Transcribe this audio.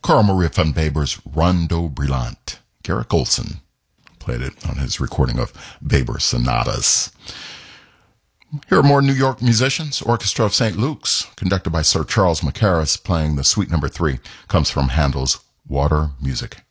Carl Maria von Weber's Rondo Brillante. Garrick Olson played it on his recording of Weber sonatas. Here are more New York musicians. Orchestra of St. Luke's, conducted by Sir Charles Mackerras, playing the Suite No. 3, comes from Handel's Water Music.